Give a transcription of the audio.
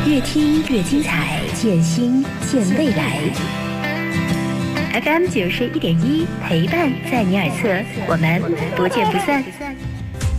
越听越精彩，见新见未来。FM 91.1陪伴在你耳侧，我们不见不散。